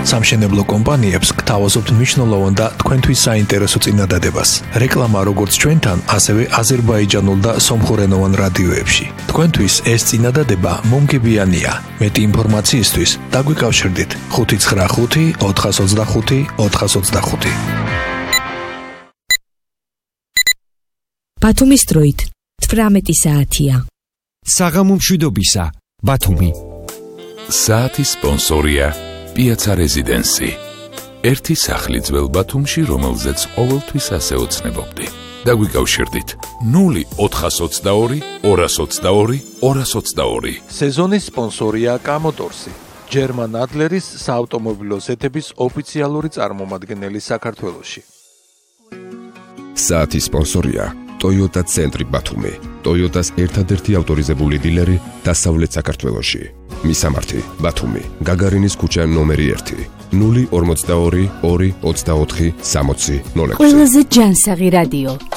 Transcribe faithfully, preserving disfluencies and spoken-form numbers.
სამშენებლო კომპანიებს გთავაზობთ მნიშვნელოვან და თქვენთვის საინტერესო წინადადებას. რეკლამა როგორც ჩვენთან, ასევე აზერბაიჯანულ და სომხურენოვან რადიოებში. თქვენთვის ეს წინადადება მომგებიანია. მეტი ინფორმაციისთვის დაგვიკავშირდით ხუთი ცხრა ხუთი ოთხას ოცდახუთი ოთხას ოცდახუთი. ბათუმის დროით თვრამეტი საათია. საღამო მშვიდობისა, ბათუმი. საათის სპონსორია პიაცა რეზიდენსი. ერთი სახლი ძველ ბათუმში, რომელზეც ყოველთვის ასე ოცნებობდი. დაგვიკავშირდით ნული ოთხას ოცდაორი ორას ოცდაორი ორას ოცდაორი. სეზონის სპონსორია კამოდორსი, ჯერმან ადლერის საავტომობილო ზეთების ოფიციალური წარმომადგენელი საქართველოში. საათის სპონსორია Toyota ცენტრი ბათუმი, Toyota-ს ერთადერთი ავტორიზებული დილერი დასავლეთ საქართველოში. მისამართი ბათუმი, გაგარინის ქუჩა ნომერი ერთი, ნული ორმოცდაორი ორი ოცდაოთხი სამოცი ნული ექვსი. ყველაზე ჯანსაღი რადიო.